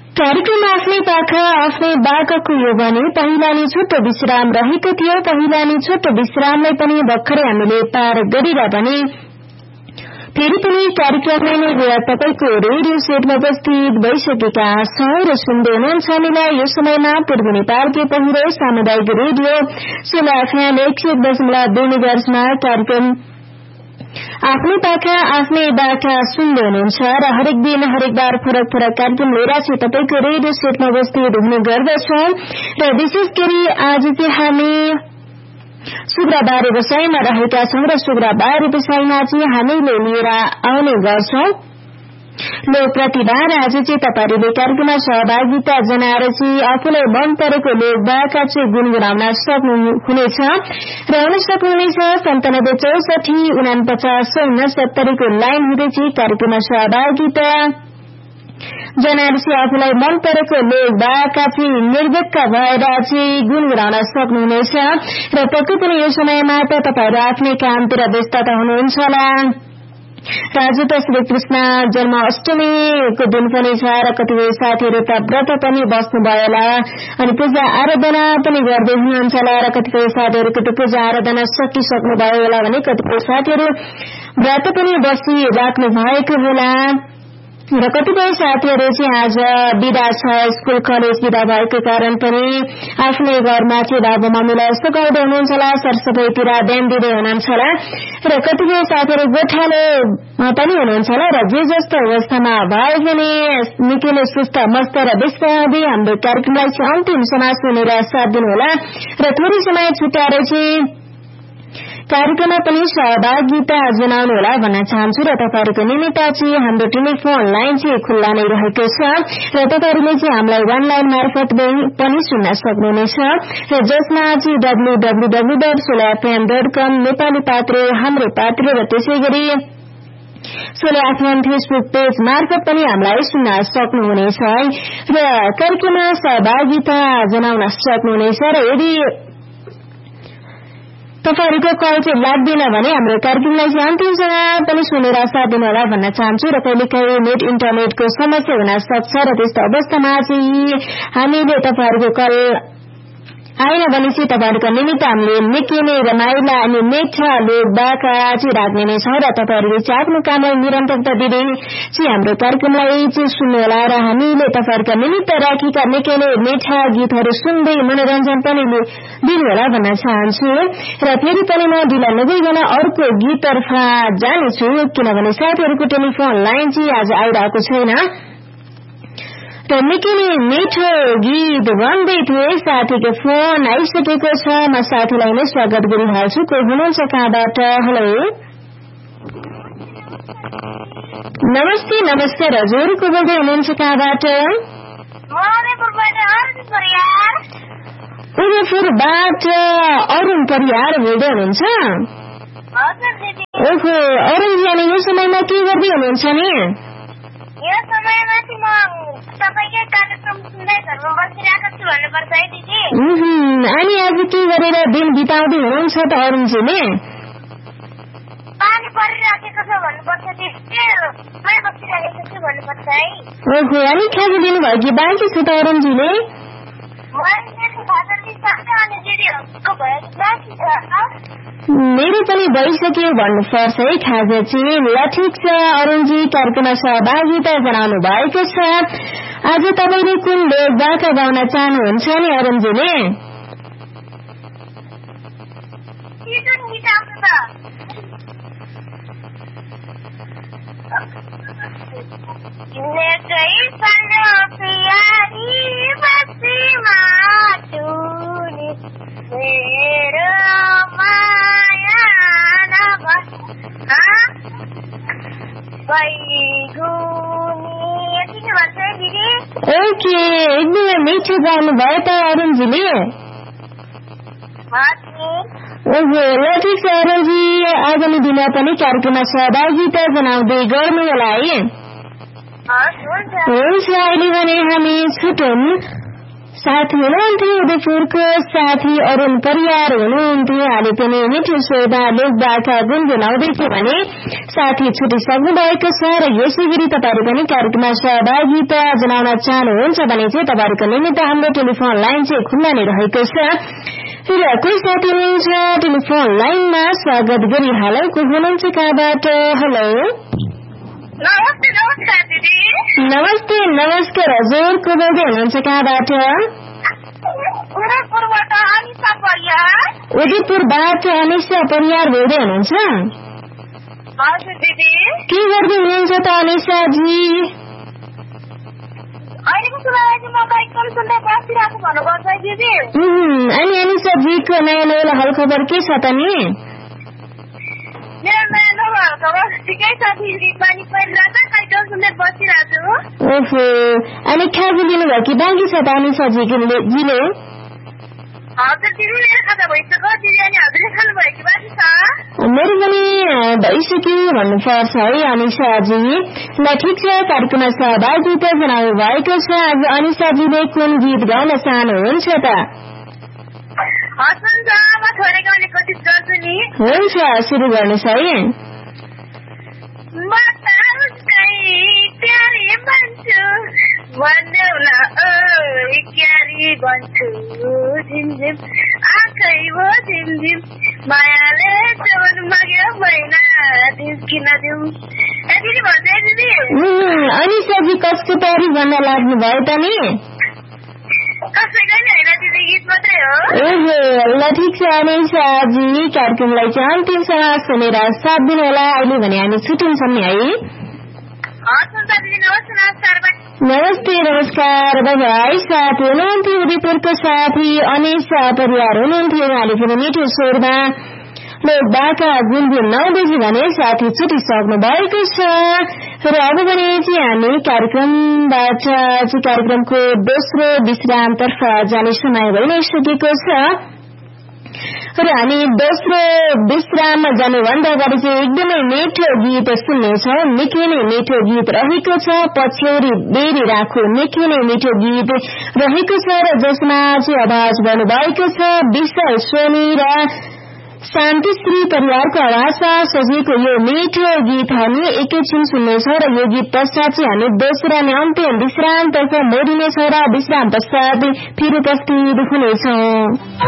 कार्यक्रम आफ्नै पाखा आफ्नै बाकको यो भने पहिला नि छोटो विश्राम रहेको थियो। पहिला नि छोटो विश्रामलाई पनि भर्खरै हामीले पार गरेर भने फेरि पनि कार्यक्रमलाई नै तपाईको रेडियो सेटमा उपस्थित भइसकेका छौं र सुन्दै हुनुहुन्छ हामीलाई यो समयमा पूर्व नेपालकै पहिलो सामुदायिक रेडियो सोला FM 101.2 मेगाहर्जमा कार्यक्रम आफ्नै पाखा आफ्नै बाटा सुन्दै हुनुहुन्छ र हरेक दिन हरेक बार फरक फरक कार्यक्रम लिएर चाहिँ तपाईको रेडियो सेटमा उपस्थित हुने गर्दछौं र विशेष गरी आज चाहिँ हामी शुक्रबार व्यवसायमा रहेका छौं र शुक्रबार व्यवसायमा चाहिँ हामीले लिएर आउने गर्छौं लोक प्रतिभा। आज चाहिँ तपाईहरुले कार्यक्रममा सहभागिता जनाएर चाहिँ आफूलाई मन परेको लोक भाका चाहिँ गुनगुनाउन सक्नुहुनेछ र आउन सक्नुहुनेछ 9764494970 को लाइन हुँदै चाहिँ कार्यक्रममा सहभागिता जनाएर चाहिँ आफूलाई मन परेको लोक भाका चाहिँ निर्भेक्का भएर चाहिँ गुनगुनाउन सक्नुहुनेछ र पक्कै पनि यो समयमा त तपाईहरु आफ्नै कामतिर व्यस्तता हुनुहुन्छ होला। आज त श्री कृष्ण जन्माष्टमीको दिन पनि छ र कतिपय साथीहरु त व्रत पनि बस्नुभयो होला अनि पूजा आराधना पनि गर्दै हुनुहुन्छ होला र कतिपय साथीहरुको त पूजा आराधना सकिसक्नुभयो होला भने कतिपय साथीहरु व्रत पनि बसिराख्नु भएको होला र कतिपय साथीहरु चाहिँ आज बिदा छ स्कुल कलेज बिदा भएको कारण पनि आफ्नै घरमा चाहिँ बाबु मम्मीलाई सघाउँदै हुनुहुन्छ होला सरसफाईतिर ध्यान दिँदै हुनुहुन्छ होला र कतिपय साथीहरु गोठालोमा पनि हुनुहुन्छ होला र जे जस्तो अवस्थामा भए पनि निकै नै सुस्त मस्त र व्यस्त हुँदै हाम्रो कार्यक्रमलाई चाहिँ अन्तिम समाज सुनेर साथ दिनु होला र थोरै समय छुट्याएर चाहिँ कार्यक्रममा पनि सहभागिता जनाउनु होला भन्न चाहन्छु र तपाईहरुको निमित्त चाहिँ हाम्रो टेलिफोन लाइन चाहिँ खुल्ला नै रहेको छ र तपाईहरुले चाहिँ हामीलाई अनलाइन मार्फत पनि सुन्न सक्नुहुनेछ र जसमा चाहिँ www.solafm.com नेपाली पात्रो हाम्रो पात्रो र त्यसैगरी सोला FM फेसबुक पेज मार्फत पनि हामीलाई सुन्न सक्नुहुनेछ र कार्यक्रममा सहभागिता जनाउन सक्नुहुनेछ र यदि तपाईहरुको कल चाहिँ लाग्दैन भने हाम्रो कार्यक्रमलाई चाहिँ अन्तिमसम्म पनि सुनेर साथ दिनु होला भन्न चाहन्छु र कहिलेकाहीँ नेट इन्टरनेटको समस्या हुन सक्छ र त्यस्तो अवस्थामा चाहिँ हामीले तपाईहरुको कल आएन भने चाहिँ तपाईहरुको निमित्त हामीले निकै नै रमाइला अनि मिठा लोक भाका चाहिँ राख्ने नै छौं र तपाईहरुले चाहिँ आफ्नो कामलाई निरन्तरता दिँदै चाहिँ हाम्रो कार्यक्रमलाई चाहिँ सुन्नु होला र हामीले तपाईहरुको निमित्त राखेका निकै नै मिठा गीतहरु सुन्दै मनोरञ्जन पनि दिनु होला भन्न चाहन्छु र फेरि पनि म ढिला नगरिकन अर्को गीततर्फ जानेछु किनभने साथीहरुको टेलिफोन लाइन चाहिँ आज आइरहेको छैन र निकै नै मिठो गीत भन्दै थिए साथीको फोन आइसकेको छ म साथीलाई नै स्वागत गरिहाल्छु को हुनुहुन्छ कहाँबाट हेलो नमस्ते नमस्कार हजुर को बोल्दै हुनुहुन्छ कहाँबाट उदयपुरबाट अरुण परियार बोल्दै हुनुहुन्छ ओहो अरुण जाने यो समयमा के गर्दै हुनुहुन्छ नि यो समयमा चाहिँ म तपाईकै कार्यक्रम सुन्दै घरमा बसिरहेको छु भन्नुपर्छ है दिदी अनि आज के गरेर दिन बिताउँदै हुनुहुन्छ त अरुणजीले पानी परिरहेको छ भन्नुपर्छ दिदी मै बसिरहेको छु भन्नुपर्छ है ओहो अनि खाजा दिनुभयो कि बाँकी छ त अरुणजीले मेरो पनि भइसक्यो भन्नुपर्छ है खाजा चाहिँ ल ठिक छ अरुणजी कार्यक्रममा सहभागिता जनाउनु भएको छ आज तपाईले कुन लोक भाका गाउन चाहनुहुन्छ नि अरुणजीले ओके एकदमै मिठो गाउनु भयो त अरुणजीले ओहो ल ठिक छ अरुणजी आगामी दिनमा पनि कार्यक्रममा सहभागिता जनाउँदै गर्नु होला है हुन्छ अहिले भने हामी छुटौँ साथी हुनुहुन्थ्यो उदयपुरको साथी अरुण परियार हुनुहुन्थ्यो। अहिले पनि मिठो शोभा लोकबाका गुनगुनाउँदैथ्यो भने साथी छुटिसक्नु भएको छ र यसै गरी तपाईँहरू पनि कार्यक्रममा सहभागिता जनाउन चाहनुहुन्छ भने चाहिँ तपाईँहरूको निमित्त हाम्रो टेलिफोन लाइन चाहिँ खुल्ला नै रहेको छ। र कोही साथी हुनुहुन्छ टेलिफोन लाइनमा, स्वागत गरिहालौ। को हुनुहुन्छ कहाँबाट? हेलो नमस्कार दिदी। नमस्ते नमस्कार हजुर, को बोल्दै हुनुहुन्छ कहाँबाट? उदयपुरबाट अनिसा परियार। उदयपुरबाट अनिसा परियार बोल्दै हुनुहुन्छ? हजुर दिदी। के गर्दै हुनुहुन्छ त अनिसाजी? अहिलेको समयमा म कार्यक्रम सुन्दै बसिरहेको भन्नुपर्छ दिदी। अनि अनिसाजीको नयाँ नयाँ हालखबर के छ त नि? मेरो नयाँ नयाँ हालखबर ठिकै छ दिदी, पानी परिरहेको छ, कार्यक्रम सुन्दै बसिरहेको छु। ओहो, अनि खाजा लिनुभयो कि बाँकी छ त अनिसाजीले? हजुर दिदी, मेरो खाजा भइसक्यो दिदी। अनि हजुरले खानुभयो कि बाँकी छ? मेरो पनि भइसक्यो भन्नुपर्छ है अनिसाजी। ल ठिक छ, कार्यक्रममा सहभागिता जनाउनु भएको छ। आज अनिसाजीले कुन गीत गाउन चाहनुहुन्छ त? हुन्छ, म थोरै गाउने कोसिस गर्छु नि। हुन्छ, सुरु गर्नुहोस् है। म त उसकै प्यारी बन्छु, भन्देऊ न ओ क्यारी बन्छु, झिमझिम आँखै हो झिमझिम, मायाले जोन माग्यो महिना दिउ किन दिउ। दिदी भन्दै दिदी। अनिसाजी कसको प्यारी भन्न लाग्नु भयो त नि? कसैको नि होइन दिदी, गीत मात्रै हो। ओहो, ल ठिक छ अनिसाजी, कार्यक्रमलाई चाहिँ अन्तिमसम्म सुनेर साथ दिनु होला। अहिले भने हामी छुट्टिन्छौँ नि है। हुन्छ दिदी, नमस्कार। नमस्ते नमस्कार, बाई। साथी हुनुहुन्थ्यो उदयपुरको साथी अनिसा परियार हुनुहुन्थ्यो। उहाँले पनि मिठो स्वरमा लोकबाका गुनगुनाउँदै भने साथी छुटिसक्नु भएको छ। र अब भने चाहिँ हामी कार्यक्रमबाट कार्यक्रमको दोस्रो विश्रामतर्फ जाने समय भइ नै सकेको छ। र हामी दोस्रो विश्राममा जानुभन्दा अगाडि चाहिँ एकदमै मिठो गीत सुन्नेछौँ। निकै नै मिठो गीत रहेको छ, पछ्यौरी बेरी राखो, निकै नै मिठो गीत रहेको छ र जसमा चाहिँ आवाज गर्नुभएको छ विशाल सोनी र शान्तिश्री परिवारको आवाजमा सजिएको यो मिठो गीत हामी एकैछिन सुन्नेछौँ। र यो गीत पश्चात चाहिँ हामी दोस्रो अनि अन्तिम विश्रामतर्फ मोडिनेछौँ र विश्राम पश्चात फेरि उपस्थित हुनेछौँ।